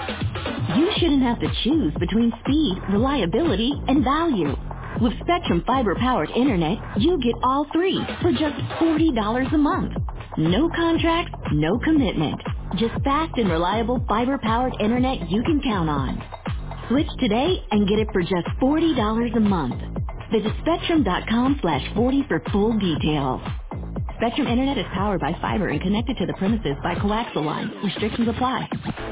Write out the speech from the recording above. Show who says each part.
Speaker 1: You shouldn't have to choose between speed, reliability, and value. With Spectrum Fiber-powered Internet, you get all three for just $40 a month. No contract, no commitment. Just fast and reliable fiber-powered Internet you can count on. Switch today and get it for just $40 a month. Visit Spectrum.com/40 for full details. Spectrum Internet is powered by fiber and connected to the premises by coaxial lines. Restrictions apply.